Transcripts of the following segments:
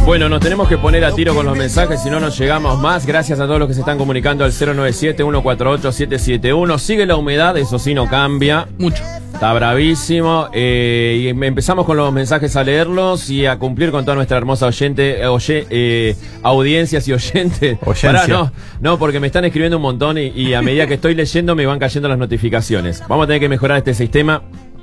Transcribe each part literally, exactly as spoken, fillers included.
Bueno, nos tenemos que poner a tiro con los mensajes, si no nos llegamos más. Gracias a todos los que se están comunicando al cero nueve siete, uno cuatro ocho, siete siete uno. Sigue la humedad, eso sí no cambia. Mucho. Está bravísimo. Eh, y empezamos con los mensajes a leerlos y a cumplir con toda nuestra hermosa oyente, oye, eh, audiencias y oyentes. Pará, no, no, porque me están escribiendo un montón y, y a medida que estoy leyendo me van cayendo las notificaciones. Vamos a tener que mejorar este sistema.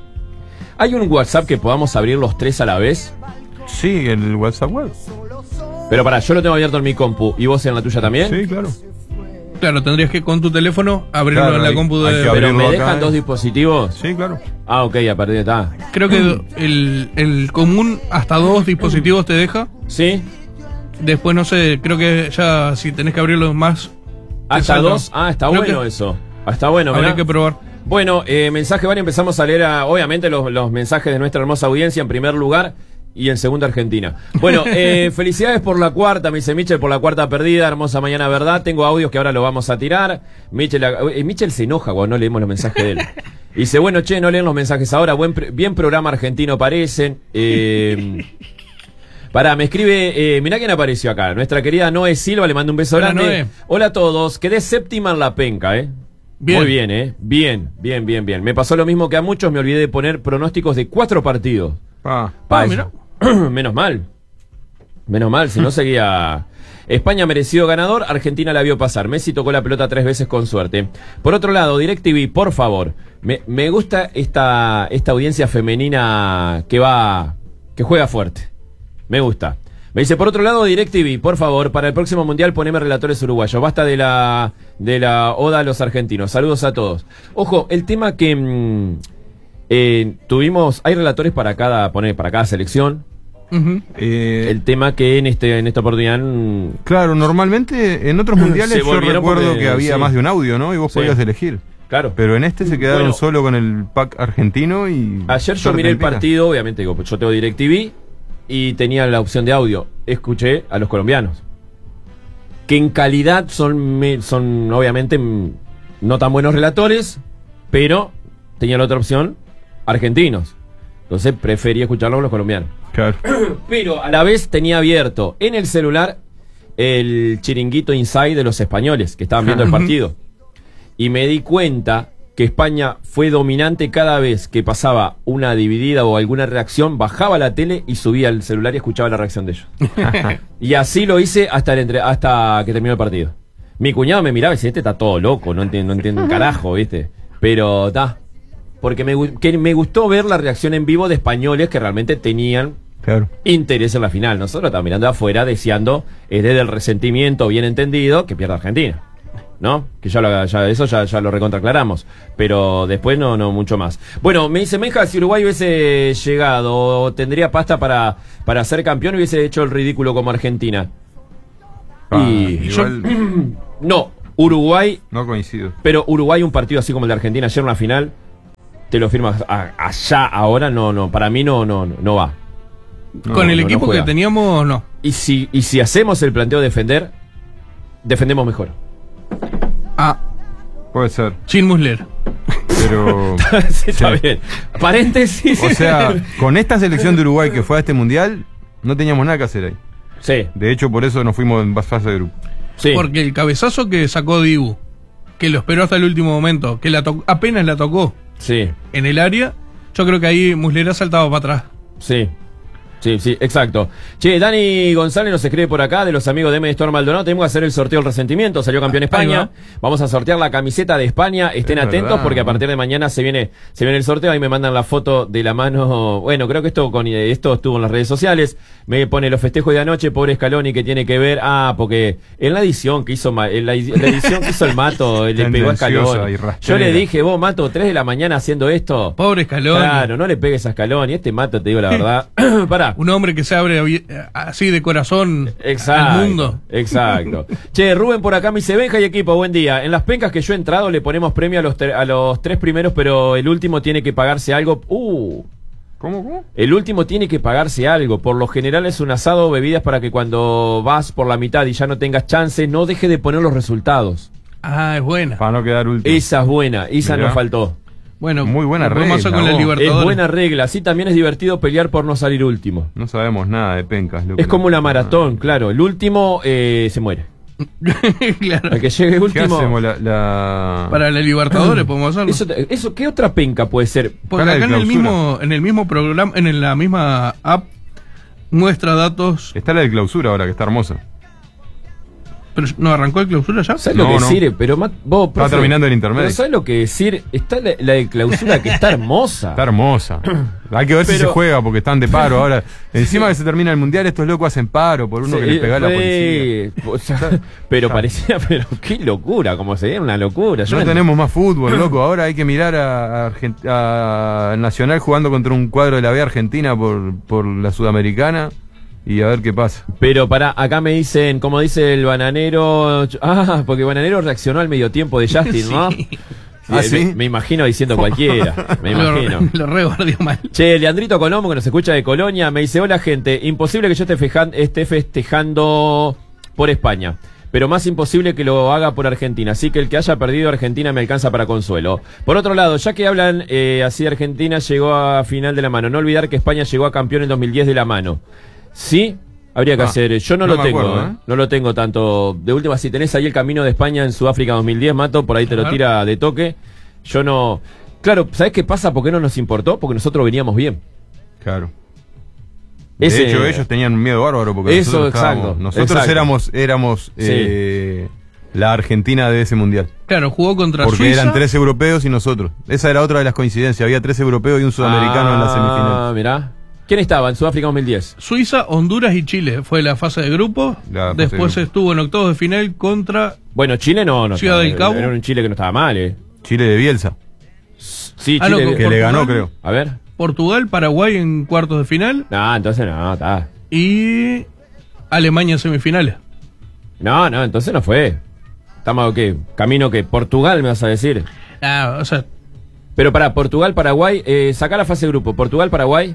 ¿Hay un WhatsApp que podamos abrir los tres a la vez? Sí, el WhatsApp web. Pero pará, yo lo tengo abierto en mi compu. ¿Y vos en la tuya también? Sí, claro. Claro, tendrías que con tu teléfono abrirlo Claro, en la hay- compu hay de... que ¿Pero abrirlo me dejan acá, dos eh. dispositivos? Sí, claro. Ah, ok, a partir de está. Creo que el, el común hasta dos dispositivos te deja. ¿Sí? Después no sé, creo que ya si tenés que abrirlo más... ¿Hasta salta. dos? Ah, está Creo bueno que eso. Ah, está bueno, Habría mirá. que probar. Bueno, eh, mensaje varios, empezamos a leer a, obviamente los, los mensajes de nuestra hermosa audiencia en primer lugar y en segundo Argentina. Bueno, eh, felicidades por la cuarta, me dice Michel, por la cuarta perdida, hermosa mañana, ¿verdad? Tengo audios que ahora lo vamos a tirar. Michel, eh, Michel se enoja cuando no leemos los mensajes de él. Dice, bueno, che, no leen los mensajes ahora, buen pr- bien programa argentino parecen. Eh, Pará, me escribe, eh, mirá quién apareció acá, nuestra querida Noé Silva, le mando un beso Hola, grande. Noé. Hola a todos, quedé séptima en la penca, ¿eh? Bien. Muy bien, ¿eh? Bien, bien, bien, bien. Me pasó lo mismo que a muchos, me olvidé de poner pronósticos de cuatro partidos. Ah, Pa, Ah, eso. mirá. Menos mal. Menos mal, si no seguía... España merecido ganador, Argentina la vio pasar. Messi tocó la pelota tres veces con suerte. Por otro lado, DirecTV, por favor. Me, me gusta esta, esta audiencia femenina que va... que juega fuerte. Me gusta. Me dice, por otro lado, DirecTV, por favor, para el próximo Mundial poneme relatores uruguayos. Basta de la de la oda a los argentinos. Saludos a todos. Ojo, el tema que mm, eh, tuvimos... Hay relatores para cada, poner, para cada selección. Ujú. eh, El tema que en este en esta oportunidad mm, claro, normalmente en otros Se mundiales yo volvieron recuerdo porque- que había sí. más de un audio, ¿no? Y vos Sí. podías elegir. claro. Pero en este se quedaron Bueno. solo con el pack argentino y... Ayer yo suerte miré el Argentina. partido, obviamente digo, yo tengo DirecTV y tenía la opción de audio. Escuché a los colombianos. Que en calidad son me- son obviamente mm, no tan buenos relatores, pero tenía la otra opción, argentinos. Entonces preferí escucharlo con los colombianos. Claro. Pero a la vez tenía abierto en el celular el chiringuito inside de los españoles que estaban viendo el partido. Y me di cuenta que España fue dominante cada vez que pasaba una dividida o alguna reacción, bajaba la tele y subía el celular y escuchaba la reacción de ellos. Y así lo hice hasta, el entre, hasta que terminó el partido. Mi cuñado me miraba y decía, este está todo loco, no entiendo, no entiendo un carajo, ¿viste? Pero está. Porque me, gu- que me gustó ver la reacción en vivo de españoles que realmente tenían Claro. interés en la final. Nosotros estamos mirando de afuera deseando, es desde el resentimiento bien entendido, que pierda Argentina. ¿No? Que ya, lo, ya eso ya, ya lo recontraclaramos. Pero después no, no mucho más. Bueno, me dice Menja, si Uruguay hubiese llegado, tendría pasta para, para ser campeón, hubiese hecho el ridículo como Argentina. Ah, y igual no, Uruguay, no coincido. pero Uruguay un partido así como el de Argentina ayer en una final, te lo firmas a- allá ahora, no, no, para mí no, no, no va. No, Con el no, no equipo juega. que teníamos, no. Y si, y si hacemos el planteo de defender, defendemos mejor. Ah, Puede ser, sin Musler. pero... Sí, está Sí. bien. Paréntesis. O sea, con esta selección de Uruguay que fue a este mundial, no teníamos nada que hacer ahí. Sí, De hecho, por eso nos fuimos en fase de grupo. sí. Porque el cabezazo que sacó Dibu, que lo esperó hasta el último momento, que la to- apenas la tocó Sí, en el área, yo creo que ahí Musler ha saltado para atrás. sí. Sí, sí, exacto. Che, Dani González nos escribe por acá de los amigos de M. Storm Maldonado. Tenemos que hacer el sorteo del resentimiento. Salió campeón España. Vamos a sortear la camiseta de España. Estén Es atentos verdad. porque a partir de mañana se viene se viene el sorteo. Ahí me mandan la foto de la mano. Bueno, creo que esto con esto estuvo en las redes sociales. Me pone los festejos de anoche. Pobre Scaloni que tiene que ver. Ah, porque en la edición que hizo Ma- en la, edi- la edición que hizo el Mato le pegó a Tendenciosa Scaloni. y Yo rastrera. le dije, vos Mato, tres de la mañana haciendo esto. Pobre Scaloni. Claro, no le pegues a Scaloni. Este Mato, te digo la verdad. Pará. Un hombre que se abre abi- así de corazón Exacto, al mundo. exacto. Che, Rubén por acá me dice, Benja y equipo, buen día. En las pencas que yo he entrado le ponemos premio a los, tre- a los tres primeros, pero el último tiene que pagarse algo. Uh, ¿Cómo, cómo? el último tiene que pagarse algo. Por lo general es un asado o bebidas para que cuando vas por la mitad y ya no tengas chance, no deje de poner los resultados. Ah, es buena. Para no quedar último. Esa es buena, esa Mirá. nos faltó. Bueno, muy buena lo podemos hacer regla, con la vos. Libertadores. Es buena regla, así también es divertido pelear por no salir último. No sabemos nada de pencas. Lo Es que como no- una maratón, claro. El último eh, se muere. Claro. El que llegue ¿Qué último. hacemos? La, la... Para la Libertadores podemos hacerlo. Eso, eso, ¿qué otra penca puede ser? Porque Para acá de en el clausura. mismo, en el mismo programa, en la misma app, muestra datos. Está la de clausura ahora, que está hermosa. Pero no arrancó el clausura ya. ¿Sabes No, lo que no. decir? Pero ma- vos, Está profe, terminando el intermedio. pero ¿sabes lo que decir? Está la, la de clausura que está hermosa. Está hermosa. Hay que ver si Pero- se juega porque están de paro ahora. Encima que se termina el mundial, estos locos hacen paro por uno Sí, que le pega a la sí, policía. o sea, pero parecía, pero qué locura, como sería una locura. Yo No no- tenemos más fútbol, loco. Ahora hay que mirar a, a, Argent- a Nacional jugando contra un cuadro de la B Argentina por, por la Sudamericana y a ver qué pasa. Pero para acá me dicen, como dice el bananero, ah, porque Bananero reaccionó al medio tiempo de Justin, ¿no? Sí. ¿Ah, Eh, sí? me, me imagino diciendo cualquiera, me imagino. Lo, lo reguardió mal. Che, Leandrito Colombo, que nos escucha de Colonia, me dice, hola gente, imposible que yo esté, fejan- esté festejando por España, pero más imposible que lo haga por Argentina, así que el que haya perdido Argentina me alcanza para consuelo. Por otro lado, ya que hablan eh, así de Argentina, llegó a final de la mano, no olvidar que España llegó a campeón en dos mil diez de la mano. ¿Sí? Habría que Ah, hacer, yo no, no lo me tengo, acuerdo, ¿eh? ¿eh? No lo tengo tanto. De última, si tenés ahí el camino de España en Sudáfrica dos mil diez, Mato, por ahí te lo Claro. tira de toque. Yo no. Claro, ¿sabés qué pasa? ¿Por qué no nos importó? Porque nosotros veníamos bien. Claro. De Ese- hecho, ellos tenían un miedo bárbaro porque Eso, nosotros, estábamos- exacto, nosotros exacto. éramos, éramos eh, la Argentina de ese mundial. Claro, jugó contra Porque Suiza. eran tres europeos y nosotros. Esa era otra de las coincidencias. Había tres europeos y un sudamericano en la Ah, semifinal. mirá. ¿Quién estaba en Sudáfrica dos mil diez? Suiza, Honduras y Chile. Fue la fase de grupo. La fase Después de grupo. estuvo en octavos de final contra. Bueno, Chile no, no. Ciudad del estaba- Cabo. Era un Chile que no estaba mal, ¿eh? Chile de Bielsa, Sí, Ah, no, Chile. con- que Portugal. le ganó, creo. A ver. Paraguay, Paraguay en cuartos de final. No, entonces no, está. Y Alemania en semifinales. No, no, entonces no fue. Estamos, ¿qué? Camino que Portugal, me vas a decir. Ah, o sea, Pero para Portugal, Paraguay, eh, sacar la fase de grupo. Portugal, Paraguay.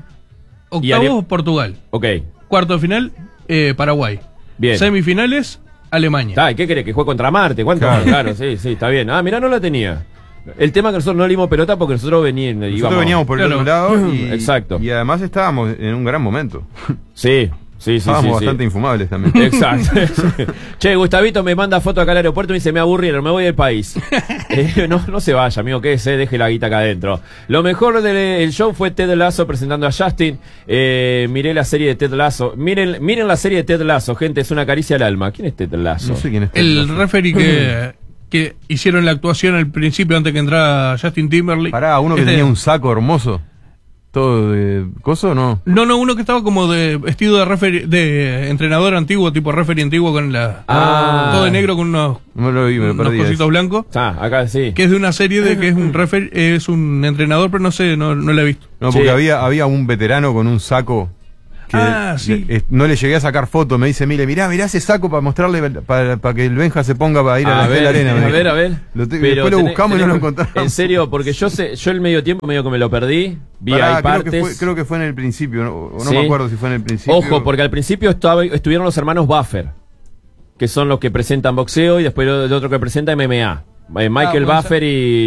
Y Ale- octavos Portugal. Ok, Cuarto de final, eh, Paraguay. bien. Semifinales, Alemania. Está, ¿y qué querés? ¿Que juegue contra Marte? ¿Cuánto? Claro. Claro. sí, sí, está bien. Ah, mirá, no la tenía. El tema es que nosotros no le dimos pelota porque nosotros veníamos. Nosotros veníamos por el Claro. otro lado y, Exacto. y además estábamos en un gran momento. Sí, sí, sí. Estábamos sí, sí. bastante infumables también. Exacto. Che, Gustavito me manda foto acá al aeropuerto y dice, me aburrieron, me voy del país. Eh, no, no se vaya, amigo, que se deje la guita acá adentro. Lo mejor del show fue Ted Lasso presentando a Justin. Eh, miré la serie de Ted Lasso. Miren, miren la serie de Ted Lasso, gente, es una caricia al alma. ¿Quién es Ted Lasso? No sé quién es. El referee que, que hicieron la actuación al principio antes que entrara Justin Timberlake. Pará, uno que Este- tenía un saco hermoso. Todo de coso, ¿no? No, no, uno que estaba como de vestido de referee, de entrenador antiguo, tipo referee antiguo con la Ah. todo de negro con unos, No lo vi, me lo unos perdí. cositos eso. blancos, Ah, acá sí. que es de una serie de que es un referee, es un entrenador, pero no sé, no, no la he visto. No, porque Sí. había, había un veterano con un saco que Ah, sí. le- eh, no le llegué a sacar foto. Me dice, mire, mirá, mirá ese saco para mostrarle, para, para que el Benja se ponga para ir a, la, A ver, la arena. me a dijo. ver, a ver. Lo te- Pero después lo tenés- buscamos y no tenés- lo encontramos. En serio, porque yo sé, yo el medio tiempo medio que me lo perdí. Vi Pará, ahí creo, partes. que fue, creo que fue en el principio, no, no Sí. me acuerdo si fue en el principio. Ojo, porque al principio estaba, estuvieron los hermanos Buffer, que son los que presentan boxeo y después el otro que presenta M M A. Eh, Michael Ah, puede Buffer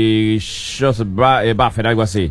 y Joseph Ba- eh, Buffer, algo así.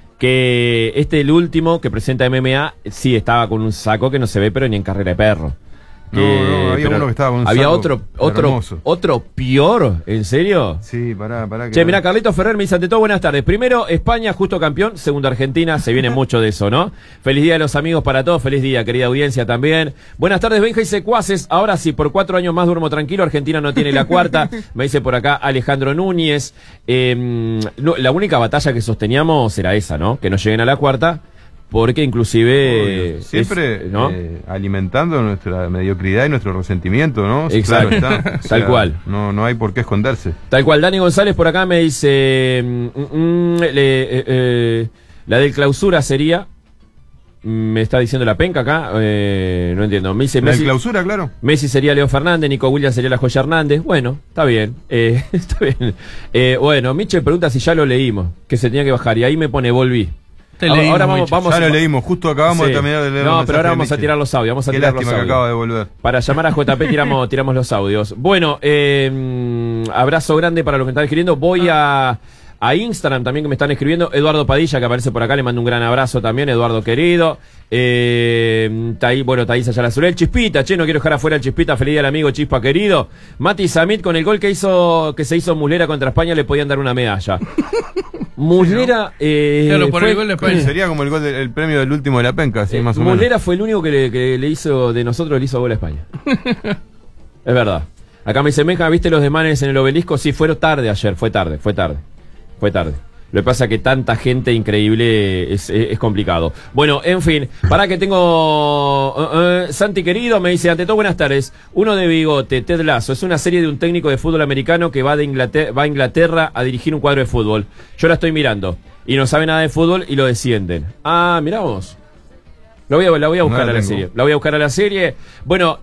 Que este, el último que presenta M M A, sí estaba con un saco que no se ve, pero ni en carrera de perro. No, no, había pero uno que estaba con un Había saco otro, otro, hermoso. otro peor, ¿en serio? Sí, pará, pará. que- Che, mirá, Carlito Ferrer me dice ante todo buenas tardes. Primero, España, justo campeón. Segundo, Argentina. Se viene mucho de eso, ¿no? Feliz día a los amigos para todos. Feliz día, querida audiencia también. Buenas tardes, Benja y secuaces. Ahora sí, por cuatro años más duermo tranquilo. Argentina no tiene la cuarta. Me dice por acá Alejandro Núñez. Eh, no, la única batalla que sosteníamos era esa, ¿no? Que nos lleguen a la cuarta. Porque inclusive... Obvio. Siempre es- ¿no? eh, alimentando nuestra mediocridad y nuestro resentimiento, ¿no? Exacto. Claro está. O Tal cual. No, no hay por qué esconderse. Tal cual, Dani González por acá me dice, mm, mm, le- eh, eh, la del clausura sería, mm, me está diciendo la penca acá, eh, no entiendo, me dice La de Messi, clausura, claro. Messi sería Leo Fernández, Nico Williams sería la Joya Hernández, bueno, está bien, eh, está bien. Eh, bueno, Michel pregunta si ya lo leímos, que se tenía que bajar, y ahí me pone volví. Te Ahora, leímos, ahora vamos, Michel. vamos Ya lo a- leímos, justo acabamos Sí. de terminar de leer. No, el pero ahora mensaje de vamos a Michel. tirar los audios, vamos a Qué tirar los lástima que audios. acaba de volver. Para llamar a J P tiramos, tiramos los audios. Bueno, eh, abrazo grande para los que están escribiendo. Voy a, A Instagram también que me están escribiendo. Eduardo Padilla, que aparece por acá, le mando un gran abrazo también, Eduardo querido. Eh, está ahí, bueno, Thaís Ayala Azurel. Chispita, che, no quiero dejar afuera el Chispita, feliz día al amigo Chispa querido. Mati Samit, con el gol que hizo, que se hizo Muslera contra España, le podían dar una medalla. Muslera, eh, Claro, por fue- el gol de España. Sería como el gol del el premio del último de la penca, así eh, más o menos. Muslera fue el único que le, que le hizo, de nosotros le hizo gol a España. Es verdad. Acá me dice, Meja, ¿viste los demanes en el obelisco? Sí, fueron tarde ayer, fue tarde, fue tarde. Fue tarde. Lo que pasa es que tanta gente increíble es, es, es complicado. Bueno, en fin, para que tengo... Uh, uh, Santi querido me dice, ante todo buenas tardes, uno de bigote, Ted Lasso, es una serie de un técnico de fútbol americano que va, de Inglaterra, va a Inglaterra a dirigir un cuadro de fútbol. Yo la estoy mirando y no sabe nada de fútbol y lo descienden. Ah, mirá vos. La voy a, la voy a buscar No la a la tengo. serie. La voy a buscar a la serie. Bueno,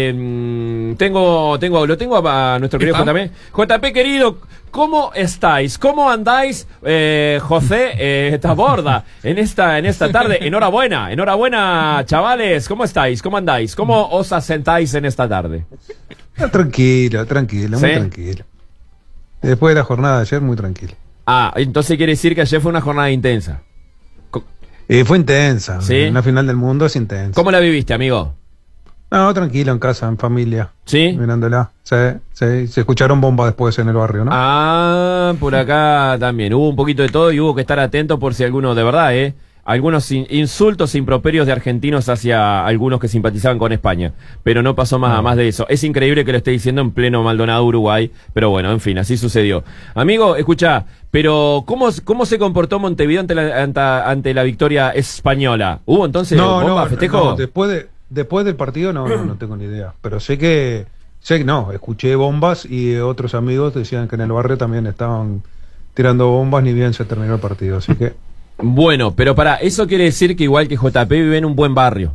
eh, tengo, tengo, lo tengo a, a nuestro querido ¿Está? J P. J P querido, ¿cómo estáis? ¿Cómo andáis, eh, José eh, Taborda, en esta, en esta tarde? Enhorabuena, enhorabuena, chavales. ¿Cómo estáis? ¿Cómo andáis? ¿Cómo os asentáis en esta tarde? Ah, tranquilo, tranquilo, muy ¿Sí? tranquilo. Después de la jornada de ayer, muy tranquilo. Ah, entonces quiere decir que ayer fue una jornada intensa. Co- Eh, fue intensa. ¿Sí? Una final del mundo es intensa. ¿Cómo la viviste, amigo? No, tranquilo, en casa, en familia. ¿Sí? Mirándola. Sí, sí, se escucharon bombas después en el barrio, ¿no? Ah, por acá también. Hubo un poquito de todo y hubo que estar atento por si alguno, de verdad, ¿eh? Algunos in- insultos e improperios de argentinos hacia algunos que simpatizaban con España. Pero no pasó más, No. más de eso. Es increíble que lo esté diciendo en pleno Maldonado, Uruguay. Pero bueno, en fin, así sucedió. Amigo, escucha, pero ¿cómo, cómo se comportó Montevideo ante la, ante, ante la victoria española? ¿Hubo entonces bomba, festejo? no, después, de, después del partido no, no, no tengo ni idea. Pero sé que, sé que no, escuché bombas y otros amigos decían que en el barrio también estaban tirando bombas ni bien se terminó el partido. Así que... Bueno, pero para eso quiere decir que igual que J P vive en un buen barrio.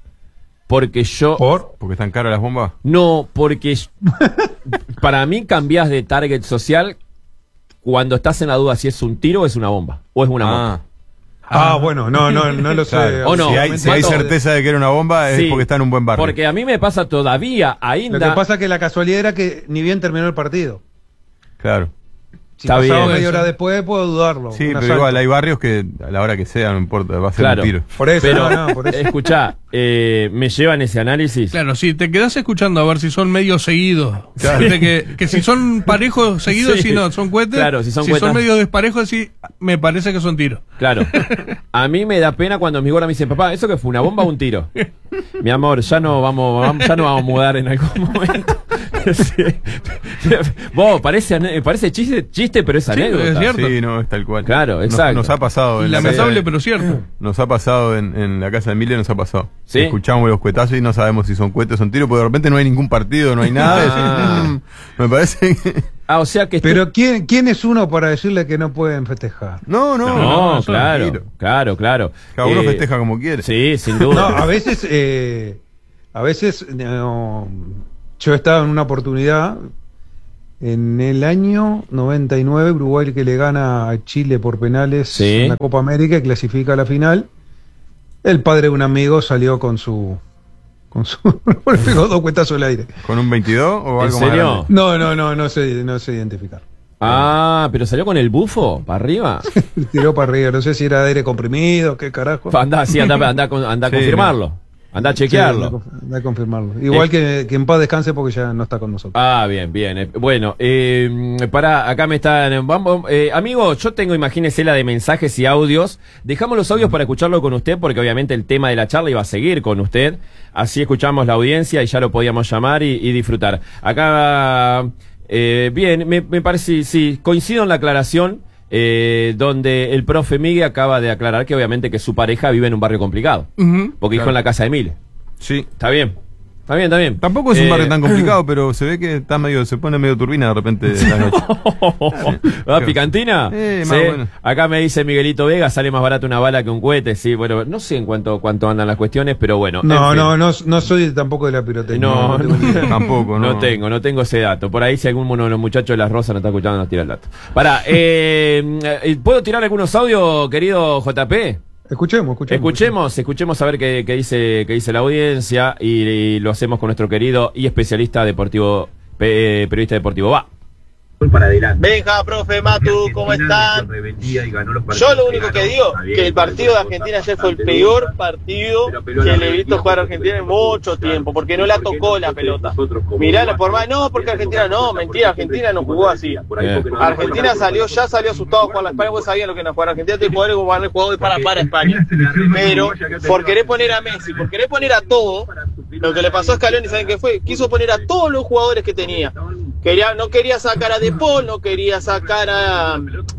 Porque yo... ¿Por? Porque están caras las bombas. No, porque yo- para mí cambias de target social cuando estás en la duda si es un tiro o es una bomba. O es una moto. Ah, bueno, no, no, no lo sé. Claro. O no. Si hay, si hay Mato- certeza de que era una bomba es Sí, porque está en un buen barrio. Porque a mí me pasa todavía, Lo ainda... que pasa es que la casualidad era que ni bien terminó el partido. Claro. Si Está pasaba bien. media hora después, puedo dudarlo. Sí, Un pero asalto. igual hay barrios que a la hora que sea, no importa, va a ser Claro. un tiro. Por eso, Pero, no, no, por eso. escuchá, eh, me llevan ese análisis. Claro, si te quedás escuchando a ver si son medio seguidos. Claro. Viste Que, que si son parejos seguidos, Sí. si no, son cohetes. Claro, si son cuetas. medio desparejos, sí, me parece que son tiros. Claro. A mí me da pena cuando mi gorda me dice, papá, ¿eso que fue una bomba o un tiro? Mi amor, ya no vamos, vamos- ya no vamos a mudar en algún momento. Sí. Vos, parece, ane- parece chiste, chiste, pero es anécdota. es cierto. Sí, no, es tal cual. Claro, Nos- exacto. Nos, ha pasado. En la Lamentable, casa- pero cierto. Nos ha pasado en, en la casa de Emilia, nos ha pasado. ¿Sí? Escuchamos los cuetazos y no sabemos si son cohetes o son tiros, porque de repente no hay ningún partido, no hay nada. Ah. Decís, "Mm, me parece que... Ah, o sea que... estu- Pero ¿quién, ¿quién es uno para decirle que no pueden festejar? No, no, No, no, son claro, tiros. claro, claro. Cada uno Eh, festeja como quiere. Sí, sin No, duda. a veces, eh, a veces no, yo estaba en una oportunidad en el año noventa y nueve, Uruguay que le gana a Chile por penales Sí. en la Copa América y clasifica a la final. El padre de un amigo salió con su, con su, le pegó dos cuetazos al aire. ¿Con un veintidós o ¿En algo más serio? grande? No, no, no, no sé, no sé identificar. Ah, pero salió con el bufo para arriba. Tiró para arriba, no sé si era de aire comprimido, qué carajo. Anda, sí, anda, anda, anda, anda a Sí, confirmarlo. Anda a chequearlo. Sí, anda a conf- anda a confirmarlo. Igual Eh. que, que en paz descanse porque ya no está con nosotros. Ah, bien, bien. Eh, Bueno, eh, para, acá me están... Vamos, eh, amigo, yo tengo, imagínese, la de mensajes y audios. Dejamos los audios para escucharlo con usted, porque obviamente el tema de la charla iba a seguir con usted. Así escuchamos la audiencia y ya lo podíamos llamar y, y disfrutar. Acá, eh, bien, me, me parece, sí, coincido en la aclaración, eh, donde el profe Miguel acaba de aclarar que obviamente que su pareja vive en un barrio complicado. Ujú. Porque dijo en la casa de Mil. Sí. Está bien. Está bien, está bien. Tampoco es un Eh, barrio tan complicado, pero se ve que está medio, se pone medio turbina de repente de la noche. ¿Ah, picantina? Eh, más Sí. o menos. Acá me dice Miguelito Vega, sale más barato una bala que un cohete. Sí, bueno, no sé en cuánto, cuánto andan las cuestiones, pero bueno. No, en fin. no, no, no soy tampoco de la pirotecnia. No, tengo ni idea. Tampoco, ¿no? No tengo, no tengo ese dato. Por ahí si alguno de los muchachos de las Rosas no está escuchando, nos tira el dato. Pará, eh, eh, ¿puedo tirar algunos audios, querido J P? Escuchemos, escuchemos. Escuchemos, escuchemos a ver qué, qué dice, qué dice la audiencia y, y lo hacemos con nuestro querido y especialista deportivo, pe- periodista deportivo. Va. para adelante. Benja, profe, Matu, ¿cómo están? Yo lo único que digo, que el partido de Argentina ayer fue el peor partido que le he visto jugar a Argentina en mucho tiempo, porque no la tocó la pelota. Mirá, por más, no, porque Argentina no, mentira, Argentina no jugó así. Argentina salió, ya salió asustado a jugar a España, vos sabían lo que no jugar Argentina, te jugadores como han jugado de para para España. Pero por querer poner a Messi, por querer poner a todo, lo que le pasó a Scaloni, ¿saben qué fue? Quiso poner a todos los jugadores que tenía. Quería, no quería sacar a De Paul, no quería sacar a,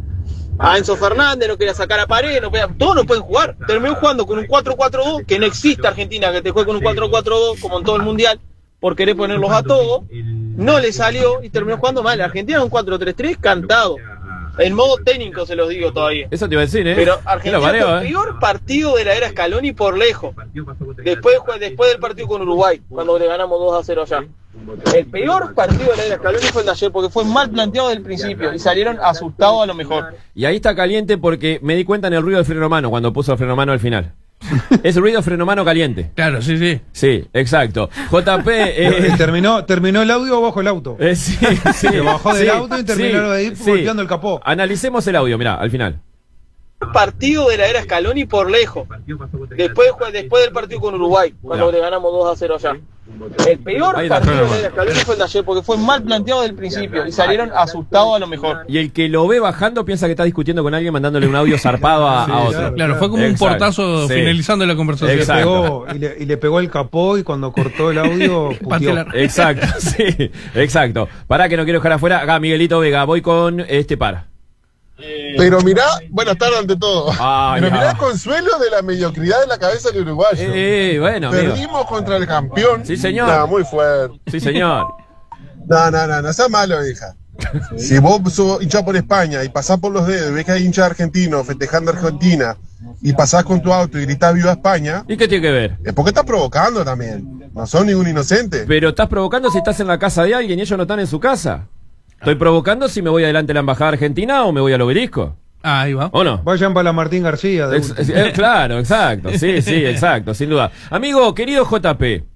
a Enzo Fernández, no quería sacar a Paredes, no quería, todos no pueden jugar. Terminó jugando con un cuatro cuatro dos, que no existe Argentina que te juegue con un cuatro cuatro dos como en todo el mundial, por querer ponerlos a todos. No le salió y terminó jugando mal. Argentina es un cuatro tres tres cantado. En modo técnico se los digo todavía. Eso te iba a decir, ¿eh? Pero Argentina mareo, fue el ¿eh? peor partido de la era Scaloni por lejos. Después, después del partido con Uruguay, cuando le ganamos dos a cero allá. El peor partido de la era Scaloni fue el de ayer, porque fue mal planteado desde el principio y salieron asustados a lo mejor. Y ahí está caliente porque me di cuenta en el ruido de freno a mano cuando puso el freno a mano al final. Es ruido de freno a mano caliente. Claro, sí, sí. Sí, exacto. J P. Eh, terminó, terminó el audio bajo el auto. Eh, sí, sí. Se bajó del sí, auto y terminaron sí, de ir sí. golpeando el capó. Analicemos el audio, mirá, al final. Partido de la era Scaloni por lejos. Después, después del partido con Uruguay, cuando le ganamos dos a cero allá. El peor Ahí partido está. de la era Scaloni fue el de ayer, porque fue mal planteado desde el principio y salieron asustados a lo mejor. Y el que lo ve bajando piensa que está discutiendo con alguien mandándole un audio zarpado a, Sí, a otro. claro. Claro, fue como Exacto. un portazo Sí. finalizando la conversación. Le Exacto. pegó, y, le, y le pegó el capó y cuando cortó el audio Pateó puteó. la- Exacto, sí, exacto. Pará que no quiero dejar afuera. Acá Miguelito Vega, voy con este par. Pero mirá, buenas tardes ante todo. Ay, Pero mirá ah. el consuelo de la mediocridad de la cabeza del uruguayo. Eh, bueno, amigo. Perdimos contra el campeón. Sí, señor. No, muy fuerte. Sí, señor. No, no, no, no sea malo, hija. Si vos sos hinchado por España y pasás por los dedos y ves que hay hinchas argentinos festejando a Argentina y pasás con tu auto y gritás viva España, ¿Y qué tiene que ver? es porque estás provocando también. No son ningún inocente. Pero estás provocando si estás en la casa de alguien y ellos no están en su casa. Estoy provocando si me voy adelante a la embajada argentina o me voy al obelisco. Ah, ahí va. ¿O no? Vayan para la Martín García. de Ex- última. eh, claro, exacto. Sí, sí, exacto, sin duda. Amigo, querido J P,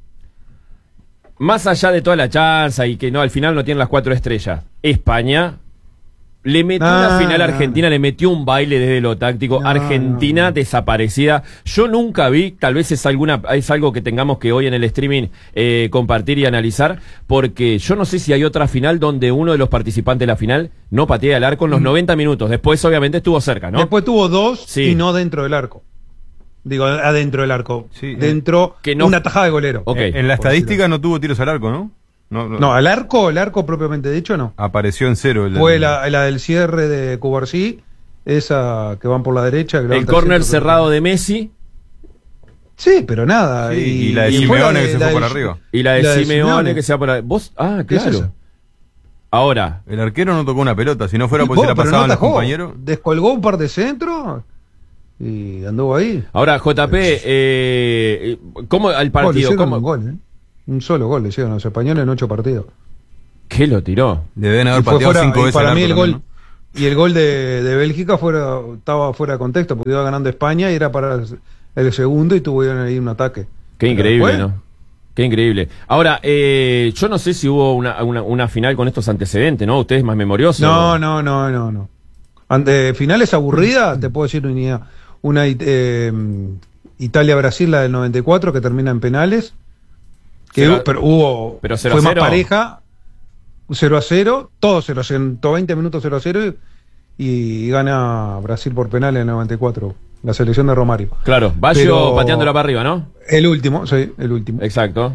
más allá de toda la chanza y que no al final no tienen las cuatro estrellas, España le metió Ah, una final a no. Argentina, le metió un baile desde lo táctico. No, Argentina no. desaparecida. Yo nunca vi, tal vez es alguna, es algo que tengamos que hoy en el streaming eh, compartir y analizar, porque yo no sé si hay otra final donde uno de los participantes de la final no patea el arco en los noventa minutos. Después obviamente estuvo cerca, ¿no? Después tuvo dos Sí. y no dentro del arco. Digo, adentro del arco. Sí, dentro, que no- una tajada de golero. Ok. Eh, En la estadística no tuvo tiros al arco, ¿no? No, no. No, al arco, el arco propiamente dicho, no. Apareció en cero. El, Fue la, la del cierre de Cubarsí, esa que van por la derecha. Que El levanta córner centro. cerrado de Messi Sí, pero nada. Sí, y la de fue Simeone de- que se la fue por de- arriba. y la de, La de Simeone, Simeone. que se va por ahí. ¿Vos? Ah, ¿Qué es claro. esa? Ahora, El arquero no tocó una pelota, si no fuera Y porque se vos, la pero no pasaban los atajó. compañeros. Descolgó un par de centros y anduvo ahí. ahora J P, eh, ¿cómo al Oh, le partido? hicieron ¿Cómo? un gol, ¿eh? Un solo gol le hicieron a los españoles en ocho partidos. ¿Qué lo tiró? Le deben haber Y fue pateado fuera- cinco y veces para al mí arco el gol también, y el gol de, de Bélgica fuera, estaba fuera de contexto porque iba ganando España y era para el segundo y tuvieron ahí un ataque. Qué Pero increíble, después, ¿no? Qué increíble. Ahora, eh, yo no sé si hubo una, una, una final con estos antecedentes, ¿no? Ustedes más memoriosos. No, no, no, no, no. Ante finales aburridas, te puedo decir una, una eh, Italia-Brasil, la del noventa y cuatro, que termina en penales. Que Cero- hubo- pero hubo, pero cero fue a más cero. pareja, cero a cero, todo cero, ciento veinte minutos cero a cero y, y gana Brasil por penales en el noventa y cuatro, la selección de Romario. Claro, Baggio Pero- pateándola para arriba, ¿no? El último, sí, el último. Exacto.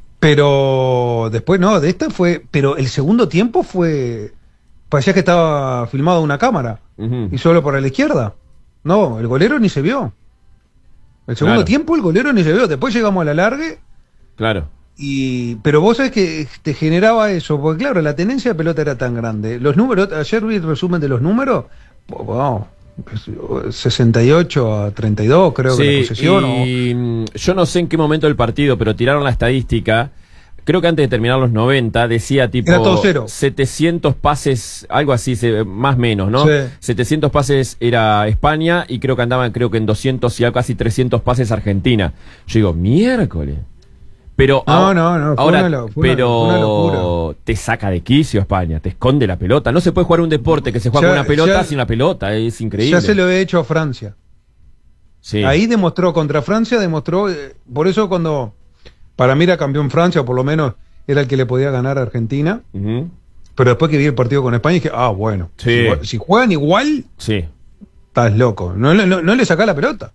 Pero después no, de esta fue, pero el segundo tiempo fue, parecía que estaba filmado a una cámara Ujú. y solo para la izquierda. No, el golero ni se vio. El segundo Claro. tiempo el golero ni se vio. Después llegamos a la largue Claro. y, pero vos sabés que te generaba eso, porque claro, la tenencia de pelota era tan grande. Los números, ayer vi el resumen de los números, wow, sesenta y ocho a treinta y dos creo que la Sí, posesión. o- y mm, yo no sé en qué momento del partido, pero tiraron la estadística. Creo que antes de terminar los noventa decía tipo Era todo cero. setecientos pases, algo así, se- más menos, ¿no? Sí. setecientos pases era España y creo que andaban creo que en doscientos y algo, casi trescientos pases Argentina. Yo digo, miércoles. Pero No, ahora, no, no, fue ahora una lo- fue una- pero fue una locura. te saca de quicio España, te esconde la pelota. No se puede jugar un deporte que se juega Ya- con una pelota ya- sin la pelota, es increíble. Ya se lo he hecho a Francia. Sí. Ahí demostró, contra Francia demostró, eh, por eso cuando para mí era campeón Francia, o por lo menos era el que le podía ganar a Argentina, Ujú. pero después que vi el partido con España dije, ah, bueno, Sí. si, si juegan igual, Sí, estás loco, no, le- no, no le sacás la pelota.